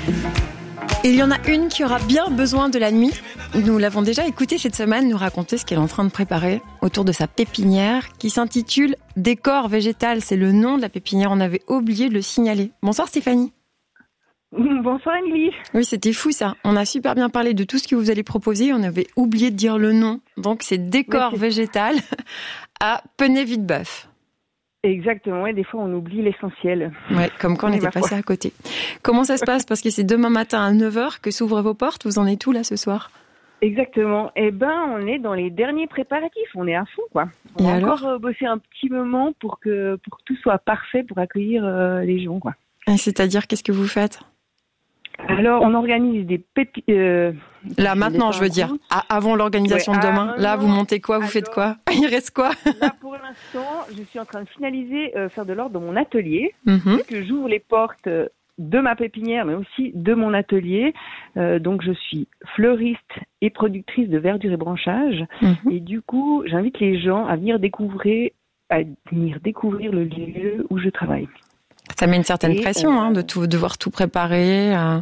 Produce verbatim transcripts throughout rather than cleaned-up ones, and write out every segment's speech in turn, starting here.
Il y en a une qui aura bien besoin de la nuit. Nous l'avons déjà écoutée cette semaine nous raconter ce qu'elle est en train de préparer autour de sa pépinière qui s'intitule Décor végétal. C'est le nom de la pépinière, on avait oublié de le signaler. Bonsoir Stéphanie. Bonsoir Émilie. Oui, c'était fou ça. On a super bien parlé de tout ce que vous allez proposer. On avait oublié de dire le nom. Donc c'est Décor c'est... végétal à Peney-Villebeuf. Exactement, et des fois on oublie l'essentiel. Ouais, comme quand on, on était passé à côté. Comment ça se passe ? Parce que c'est demain matin à neuf heures que s'ouvrent vos portes. Vous en êtes où là ce soir ? Exactement. Eh ben, on est dans les derniers préparatifs. On est à fond, quoi. On et va alors encore euh, bosser un petit moment pour que, pour que tout soit parfait pour accueillir euh, les gens, quoi. Et c'est-à-dire, qu'est-ce que vous faites ? Alors, on organise des pépi... Euh, là, maintenant, je veux dire, avant l'organisation ouais, de demain, ah, là, vous montez quoi ? Vous alors, faites quoi ? Il reste quoi ? Là, pour l'instant, je suis en train de finaliser, euh, faire de l'ordre dans mon atelier. Mm-hmm. Que j'ouvre les portes de ma pépinière, mais aussi de mon atelier. Euh, donc, je suis fleuriste et productrice de verdure et branchage. Mm-hmm. Et du coup, j'invite les gens à venir découvrir, à venir découvrir le lieu où je travaille. Ça met une certaine et, pression, euh, hein, de tout, devoir tout préparer. Euh...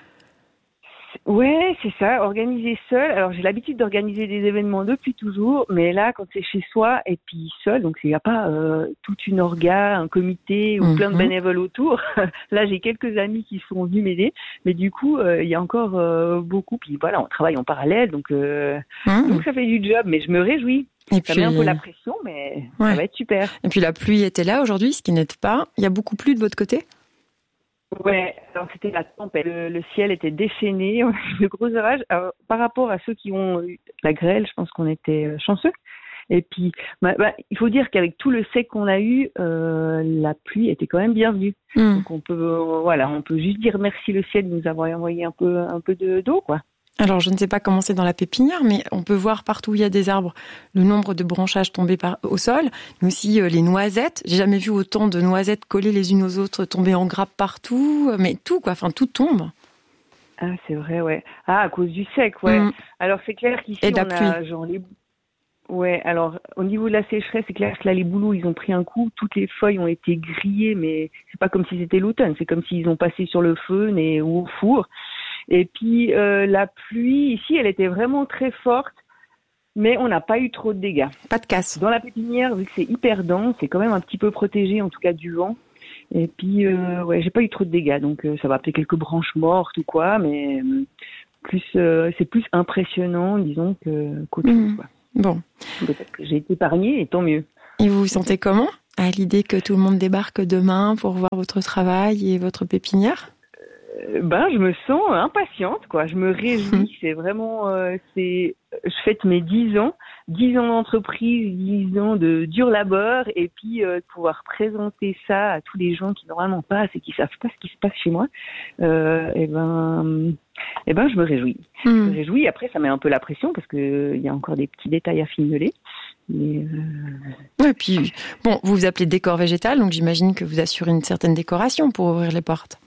Ouais, c'est ça, organiser seul. Alors, j'ai l'habitude d'organiser des événements depuis toujours, mais là, quand c'est chez soi et puis seul, donc il n'y a pas euh, toute une orga, un comité ou mm-hmm. plein de bénévoles autour. Là, j'ai quelques amis qui sont venus m'aider, mais du coup, euh, il y a encore euh, beaucoup. Puis voilà, on travaille en parallèle, donc, euh, mm-hmm. donc ça fait du job, mais je me réjouis. Et ça puis... met un peu la pression, mais ouais. Ça va être super. Et puis la pluie était là aujourd'hui, ce qui n'aide pas. Il y a beaucoup plu de votre côté ? Ouais, alors c'était la tempête. Le, le ciel était déchaîné, de gros orages. Alors, par rapport à ceux qui ont eu la grêle, je pense qu'on était chanceux. Et puis, bah, bah, il faut dire qu'avec tout le sec qu'on a eu, euh, la pluie était quand même bienvenue. Mmh. Donc on peut, euh, voilà, on peut juste dire merci le ciel de nous avoir envoyé un peu, un peu de, d'eau, quoi. Alors, je ne sais pas comment c'est dans la pépinière, mais on peut voir partout où il y a des arbres le nombre de branchages tombés par, au sol, mais aussi euh, les noisettes. J'ai jamais vu autant de noisettes collées les unes aux autres, tomber en grappe partout, mais tout, quoi. Enfin, tout tombe. Ah, c'est vrai, ouais. Ah, à cause du sec, ouais. Mmh. Alors, c'est clair qu'ici, Et de la on pluie. a genre les... Ouais, alors, au niveau de la sécheresse, c'est clair que là, les bouleaux, ils ont pris un coup. Toutes les feuilles ont été grillées, mais c'est pas comme si c'était l'automne. C'est comme s'ils ont passé sur le feu et, ou au four. Et puis, euh, la pluie, ici, elle était vraiment très forte, mais on n'a pas eu trop de dégâts. Pas de casse. Dans la pépinière, vu que c'est hyper dense, c'est quand même un petit peu protégé, en tout cas du vent. Et puis, euh, ouais, j'ai pas eu trop de dégâts, donc euh, ça va peut-être quelques branches mortes ou quoi, mais euh, plus, euh, c'est plus impressionnant, disons, que, qu'autre chose, quoi. Bon. Peut-être que j'ai été épargnée, et tant mieux. Et vous vous sentez comment à l'idée que tout le monde débarque demain pour voir votre travail et votre pépinière ? Ben, je me sens impatiente, quoi. Je me réjouis. C'est vraiment, euh, c'est, je fête mes dix ans, dix ans d'entreprise, dix ans de dur labeur, et puis euh, de pouvoir présenter ça à tous les gens qui normalement passent et qui savent pas ce qui se passe chez moi. Euh, et ben, et ben, je me réjouis. Mmh. Je me réjouis. Après, ça met un peu la pression parce que il y a encore des petits détails à fignoler. Mais euh... Et puis, bon, vous vous appelez décor végétal, donc j'imagine que vous assurez une certaine décoration pour ouvrir les portes.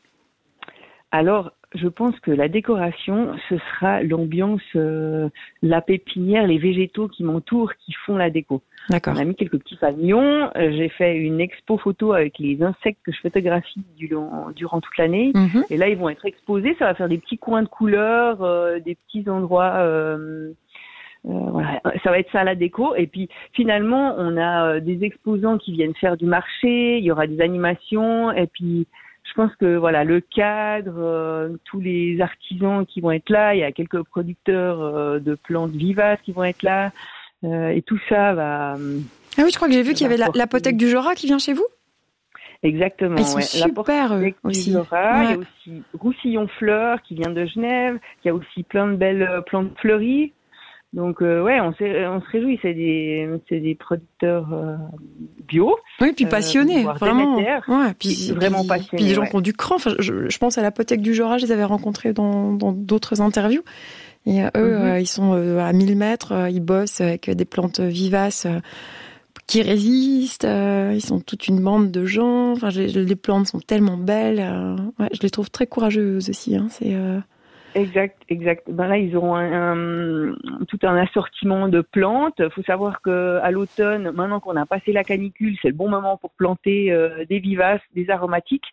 Alors, je pense que la décoration, ce sera l'ambiance, euh, la pépinière, les végétaux qui m'entourent, qui font la déco. D'accord. On a mis quelques petits pavillons. Euh, j'ai fait une expo photo avec les insectes que je photographie durant, durant toute l'année. Mm-hmm. Et là, ils vont être exposés. Ça va faire des petits coins de couleurs, euh, des petits endroits... Euh, Euh, voilà, ça va être ça la déco. Et puis finalement, on a euh, des exposants qui viennent faire du marché. Il y aura des animations. Et puis, je pense que voilà, le cadre, euh, tous les artisans qui vont être là. Il y a quelques producteurs euh, de plantes vivaces qui vont être là. Euh, et tout ça va. Ah oui, je crois que j'ai vu qu'il y avait la, l'apothèque du Jura qui vient chez vous. Exactement. Ils sont ouais. super eux, aussi. Jura, ouais. Il y a aussi Roussillon Fleurs qui vient de Genève. Il y a aussi plein de belles plantes fleuries. Donc euh, ouais, on, on se réjouit, c'est des c'est des producteurs euh, bio. Oui, puis passionnés, euh, vraiment. Ouais, puis vraiment puis, passionnés. Puis des gens ouais. qui ont du cran. Enfin, je, je pense à l'apothèque du Jura, je les avais rencontrés dans dans d'autres interviews. Et euh, eux, mm-hmm. euh, ils sont euh, à mille mètres, euh, ils bossent avec des plantes vivaces euh, qui résistent. Euh, ils sont toute une bande de gens. Enfin, je, les plantes sont tellement belles. Euh, ouais, je les trouve très courageuses aussi. Hein, c'est euh... Exact, exact. Ben là, ils auront un, un, tout un assortiment de plantes. Il faut savoir que à l'automne, maintenant qu'on a passé la canicule, c'est le bon moment pour planter euh, des vivaces, des aromatiques.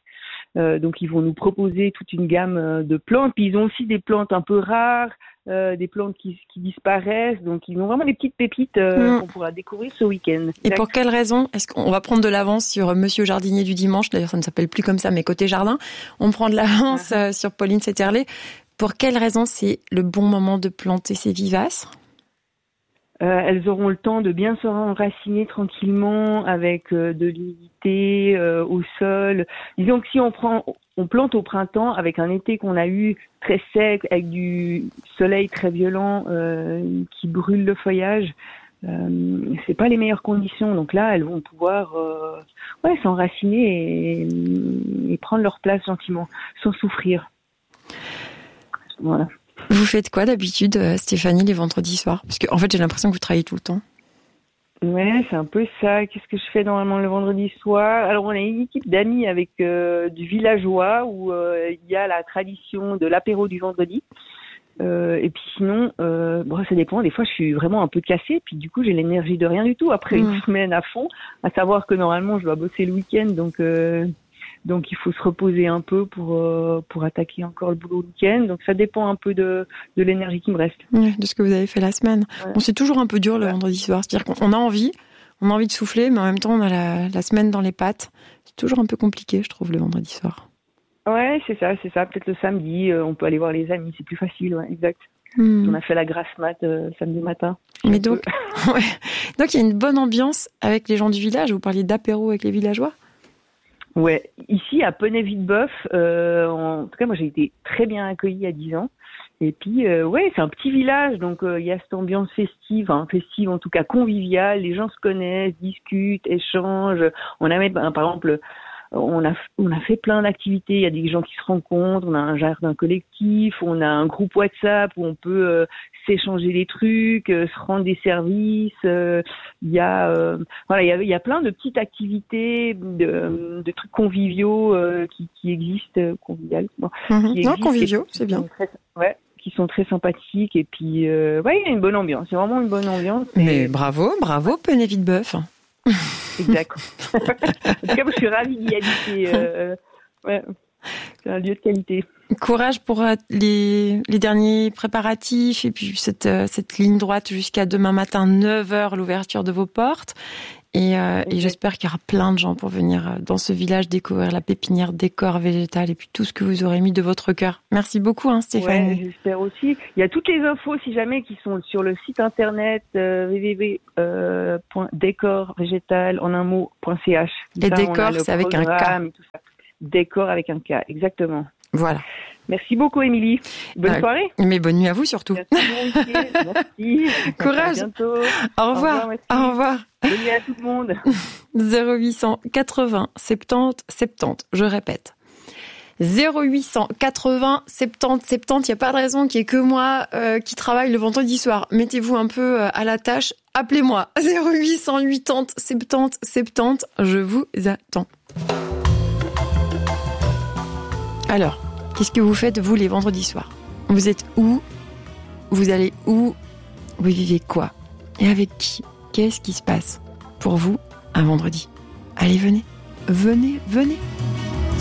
Euh, donc ils vont nous proposer toute une gamme de plantes. Puis ils ont aussi des plantes un peu rares, euh, des plantes qui, qui disparaissent. Donc ils ont vraiment des petites pépites euh, mmh. qu'on pourra découvrir ce week-end. Et exact. Pour quelle raison est-ce qu'on va prendre de l'avance sur Monsieur Jardinier du dimanche? D'ailleurs, ça ne s'appelle plus comme ça, mais côté jardin, on prend de l'avance ah. euh, sur Pauline Setterlé. Pour quelle raison c'est le bon moment de planter ces vivaces? Euh, elles auront le temps de bien se enraciner tranquillement avec euh, de l'humidité euh, au sol. Disons que si on prend, on plante au printemps avec un été qu'on a eu très sec, avec du soleil très violent euh, qui brûle le feuillage, euh, c'est pas les meilleures conditions. Donc là, elles vont pouvoir euh, ouais, s'enraciner et, et prendre leur place gentiment, sans souffrir. Voilà. Vous faites quoi d'habitude, Stéphanie, les vendredis soirs? Parce qu'en en fait, j'ai l'impression que vous travaillez tout le temps. Ouais, c'est un peu ça. Qu'est-ce que je fais normalement le vendredi soir? Alors, on a une équipe d'amis avec euh, du villageois où euh, il y a la tradition de l'apéro du vendredi. Euh, et puis sinon, euh, bon, ça dépend. Des fois, je suis vraiment un peu cassée. Puis du coup, j'ai l'énergie de rien du tout après mmh. une semaine à fond. À savoir que normalement, je dois bosser le week-end, donc... Euh, Donc il faut se reposer un peu pour euh, pour attaquer encore le boulot le week-end. Donc ça dépend un peu de de l'énergie qui me reste. Oui, de ce que vous avez fait la semaine. Ouais. Bon, c'est toujours un peu dur le ouais. vendredi soir. C'est-à-dire qu'on a envie, on a envie de souffler, mais en même temps on a la, la semaine dans les pattes. C'est toujours un peu compliqué, je trouve, le vendredi soir. Ouais, c'est ça, c'est ça. Peut-être le samedi, euh, on peut aller voir les amis, c'est plus facile, ouais, exact. Hmm. On a fait la grasse mat euh, samedi matin. Mais donc, ouais. donc il y a une bonne ambiance avec les gens du village. Vous parliez d'apéro avec les villageois. Ouais, ici à Peney-Villeboeuf, euh, en tout cas moi j'ai été très bien accueillie il y a dix ans. Et puis euh, ouais, c'est un petit village, donc il euh, y a cette ambiance festive, hein, festive en tout cas conviviale. Les gens se connaissent, discutent, échangent. On a même, ben, par exemple, on a on a fait plein d'activités. Il y a des gens qui se rencontrent. On a un jardin collectif, on a un groupe WhatsApp où on peut euh, s'échanger des trucs, euh, se rendre des services. Il euh, y a euh, voilà, il y a il y a plein de petites activités, de, de trucs conviviaux euh, qui qui existent, euh, conviviales. Bon, mmh. qui non, conviviaux, c'est bien. Très, ouais. qui sont très sympathiques et puis euh, ouais, il y a une bonne ambiance. C'est vraiment une bonne ambiance. Et... Mais bravo, bravo, Peney-Villeboeuf. Exact. En tout cas, moi, je suis ravie d'y habiter. Euh, ouais, c'est un lieu de qualité. Courage pour les, les derniers préparatifs et puis cette, cette ligne droite jusqu'à demain matin, neuf heures, l'ouverture de vos portes. Et, euh, et j'espère qu'il y aura plein de gens pour venir dans ce village découvrir la pépinière décor végétal et puis tout ce que vous aurez mis de votre cœur. Merci beaucoup, hein, Stéphanie. Ouais, j'espère aussi. Il y a toutes les infos, si jamais, qui sont sur le site internet euh, w w w point décor végétal en un mot point c h. Et ça, décor, c'est avec un K. Et tout ça. Décor avec un K, exactement. Voilà. Merci beaucoup, Émilie. Bonne euh, soirée. Mais bonne nuit à vous surtout. Merci. Merci. Courage. À bientôt. Au revoir. Au revoir. Bonne nuit à tout le monde. zéro huit cent quatre-vingts soixante-dix soixante-dix. Je répète. zéro huit cent quatre-vingts soixante-dix soixante-dix. Il n'y a pas de raison qu'il n'y ait que moi euh, qui travaille le vendredi soir. Mettez-vous un peu euh, à la tâche. Appelez-moi. zéro huit cent quatre-vingts soixante-dix soixante-dix. Je vous attends. Alors, qu'est-ce que vous faites, vous, les vendredis soirs? Vous êtes où? Vous allez où? Vous vivez quoi? Et avec qui? Qu'est-ce qui se passe pour vous un vendredi? Allez, venez. Venez, venez.